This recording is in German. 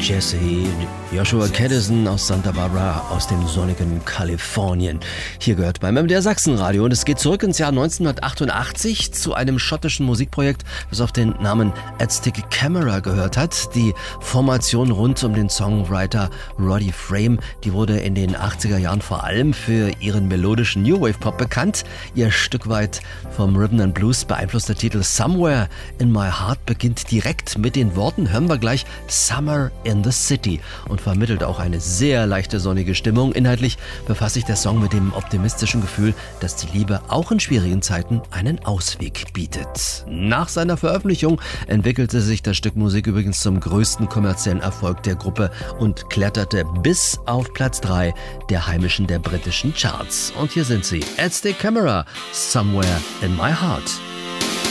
Jesse, Joshua Caddison aus Santa Barbara, aus dem sonnigen Kalifornien. Hier gehört beim MDR Sachsenradio. Und es geht zurück ins Jahr 1988 zu einem schottischen Musikprojekt, das auf den Namen Aztec Camera gehört hat. Die Formation rund um den Songwriter Roddy Frame, die wurde in den 80er Jahren vor allem für ihren melodischen New Wave Pop bekannt. Ihr Stück weit vom Rhythm and Blues beeinflusster Titel Somewhere in My Heart beginnt direkt mit den Worten, hören wir gleich, Summer in the City, und vermittelt auch eine sehr leichte sonnige Stimmung. Inhaltlich befasst sich der Song mit dem optimistischen Gefühl, dass die Liebe auch in schwierigen Zeiten einen Ausweg bietet. Nach seiner Veröffentlichung entwickelte sich das Stück Musik übrigens zum größten kommerziellen Erfolg der Gruppe und kletterte bis auf Platz 3 der heimischen, der britischen Charts. Und hier sind sie, Aztec Camera, Somewhere in My Heart.